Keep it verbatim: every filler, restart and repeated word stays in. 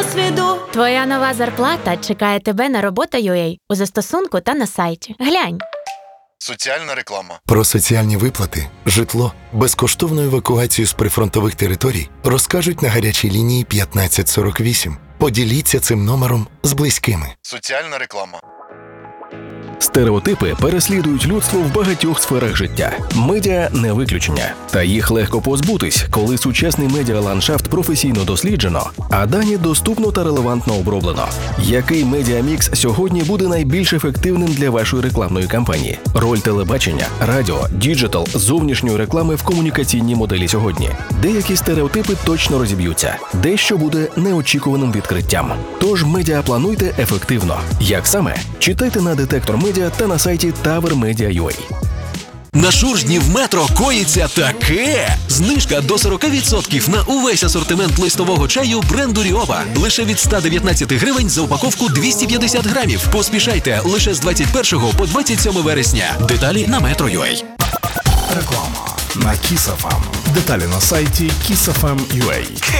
досвіду. Твоя нова зарплата чекає тебе на робота.ua у застосунку та на сайті. Глянь. Соціальна реклама. Про соціальні виплати, житло, безкоштовну евакуацію з прифронтових територій розкажуть на гарячій лінії п'ятнадцять сорок вісім. Поділіться цим номером з близькими. Соціальна реклама. Стереотипи переслідують людство в багатьох сферах життя. Медіа – не виключення. Та їх легко позбутись, коли сучасний медіаландшафт професійно досліджено, а дані доступно та релевантно оброблено. Який медіамікс сьогодні буде найбільш ефективним для вашої рекламної кампанії? Роль телебачення, радіо, діджитал, зовнішньої реклами в комунікаційній моделі сьогодні. Деякі стереотипи точно розіб'ються, дещо буде неочікуваним відкриттям. Тож медіа плануйте ефективно. Як саме? Читайте на детектор медіа та на сайті тавер медіа крапка ю а. На Шуржні в Метро коїться таке! Знижка до сорок відсотків на увесь асортимент листового чаю бренду Ріоба. Лише від ста дев'ятнадцяти гривень за упаковку двісті п'ятдесят грамів. Поспішайте, лише з двадцять першого по двадцять сьоме вересня. Деталі на метро крапка ю а. Реклама на Kiss еф ем. Деталі на сайті кіс еф ем крапка ю а.